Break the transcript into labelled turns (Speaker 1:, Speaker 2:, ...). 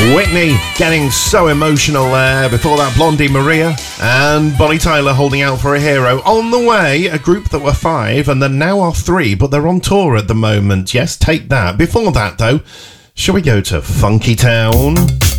Speaker 1: Whitney getting so emotional there. Before that, Blondie Maria and Bonnie Tyler holding out for a hero. On the way, a group that were 5 and then now are 3, but they're on tour at the moment. Yes, take that. Before that, though, shall we go to Funky Town?